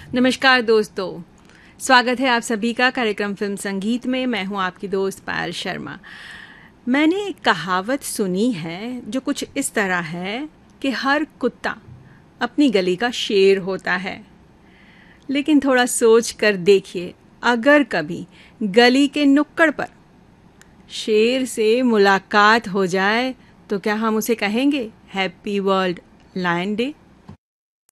नमस्कार दोस्तों, स्वागत है आप सभी का कार्यक्रम फिल्म संगीत में। मैं हूं आपकी दोस्त पायल शर्मा। मैंने एक कहावत सुनी है जो कुछ इस तरह है कि हर कुत्ता अपनी गली का शेर होता है। लेकिन थोड़ा सोच कर देखिए, अगर कभी गली के नुक्कड़ पर शेर से मुलाकात हो जाए तो क्या हम उसे कहेंगे हैप्पी वर्ल्ड लायन डे?